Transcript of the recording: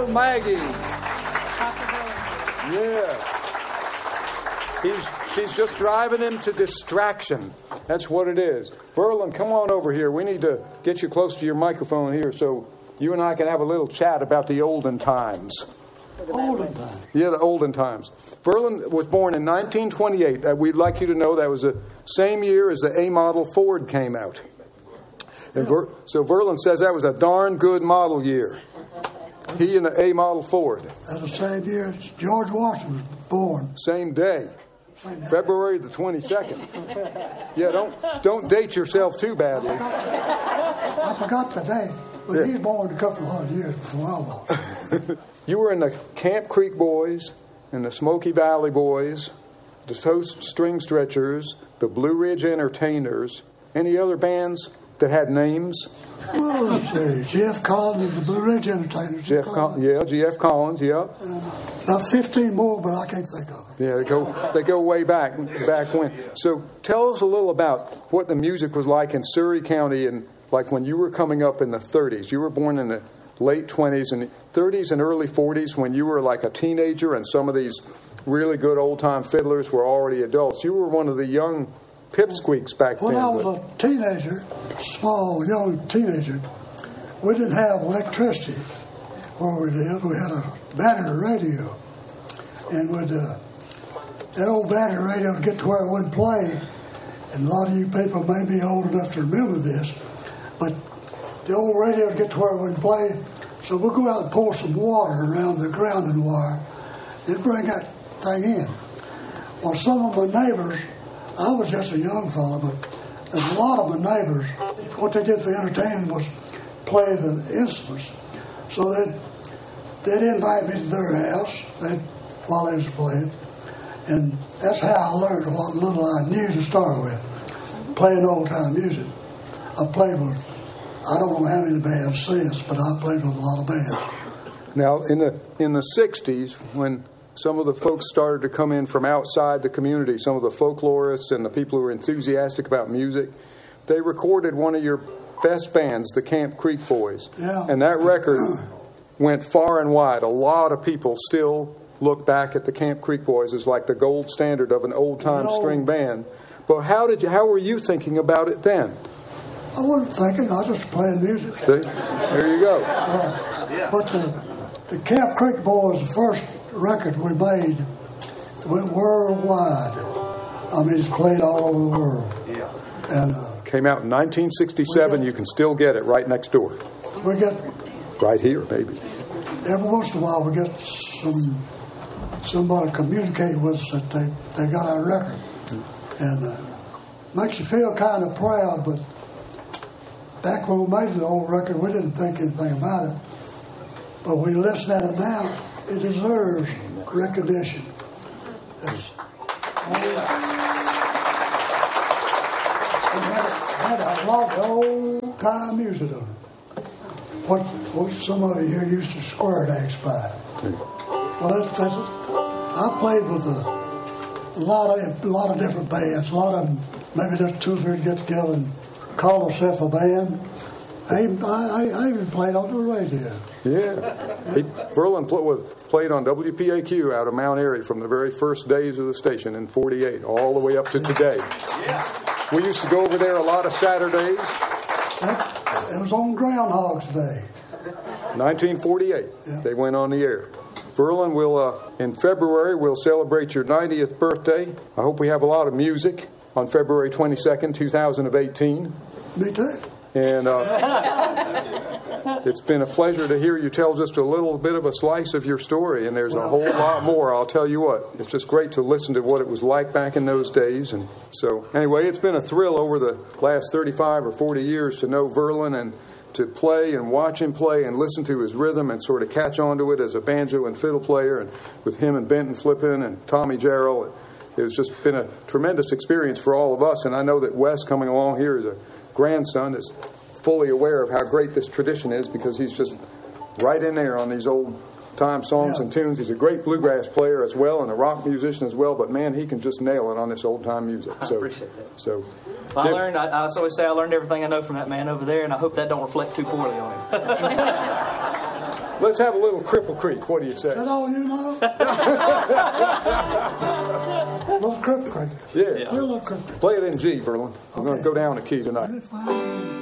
Little Maggie. Yeah. She's just driving him to distraction. That's what it is. Verlin, come on over here. We need to get you close to your microphone here so you and I can have a little chat about the olden times. Olden times? Yeah, the olden times. Verlin was born in 1928. We'd like you to know that was the same year as the A-model Ford came out. And so Verlin says that was a darn good model year. He and the A-model Ford. That's the same year as George Washington was born. Same day. February the 22nd. Yeah, don't date yourself too badly. I forgot the date, but he was born a couple of hundred years before I was. You were in the Camp Creek Boys, and the Smoky Valley Boys, the Toast String Stretchers, the Blue Ridge Entertainers. Any other bands that had names? Well, let's see. Jeff Collins and the Blue Ridge Entertainers. Jeff Collins, yeah. About 15 more, but I can't think of it. Yeah, they go way back when. So tell us a little about what the music was like in Surry County, and like when you were coming up in the 30s. You were born in the late 20s and 30s and early 40s when you were like a teenager, and some of these really good old-time fiddlers were already adults. You were one of the young pipsqueaks back then. When I was a teenager, small, young teenager, we didn't have electricity where we lived. We had a battery radio. And that old battery radio would get to where it wouldn't play. And a lot of you people may be old enough to remember this, but the old radio would get to where it wouldn't play. So we'd go out and pour some water around the grounding wire. They'd bring that thing in. Well, some of my neighbors, I was just a young fella, but there's a lot of my neighbors, what they did for entertainment was play the instruments. So they'd invite me to their house while they was playing. And that's how I learned what little I knew to start with, playing old-time music. I played with, I don't know how many bands since, but I played with a lot of bands. Now, in the 60s, when some of the folks started to come in from outside the community, some of the folklorists and the people who were enthusiastic about music, they recorded one of your best bands, the Camp Creek Boys. Yeah. And that record went far and wide. A lot of people still look back at the Camp Creek Boys as like the gold standard of an old-time string band. But how were you thinking about it then? I wasn't thinking. I was just playing music. See? There you go. But the Camp Creek Boys, the first record we made, went worldwide. I mean, it's played all over the world. Yeah. And came out in 1967. You can still get it right next door. We get right here, maybe. Every once in a while, we get somebody communicate with us that they got our record, and makes you feel kind of proud. But back when we made the old record, we didn't think anything about it. But when you listen at it now, it deserves recognition. Had a lot of old-time music on it. What some of you here used to square dance by. Well, I played with a lot of different bands. A lot of them, maybe just 2 or 3 get together and call themselves a band. I even played on the radio. Yeah. Verlin played on WPAQ out of Mount Airy from the very first days of the station in 48 all the way up to today. Yeah. We used to go over there a lot of Saturdays. It was on Groundhog's Day. 1948. Yeah. They went on the air. Verlin, in February, we'll celebrate your 90th birthday. I hope we have a lot of music on February 22nd, 2018. Me too. And it's been a pleasure to hear you tell just a little bit of a slice of your story, and there's a whole lot more, I'll tell you what. It's just great to listen to what it was like back in those days. And so, anyway, it's been a thrill over the last 35 or 40 years to know Verlin and to play and watch him play and listen to his rhythm and sort of catch on to it as a banjo and fiddle player, and with him and Benton Flippin and Tommy Jarrell. It's just been a tremendous experience for all of us, and I know that Wes coming along here as a grandson is fully aware of how great this tradition is, because he's just right in there on these old-time songs and tunes. He's a great bluegrass player as well and a rock musician as well, but man, he can just nail it on this old-time music. I appreciate that. So, I always say I learned everything I know from that man over there, and I hope that don't reflect too poorly on him. Let's have a little Cripple Creek. What do you say? Is that all you know? Little Cripple Creek. Yeah. Little Cripple Creek. Play it in G, Verlin. We're going to go down a key tonight. Let me find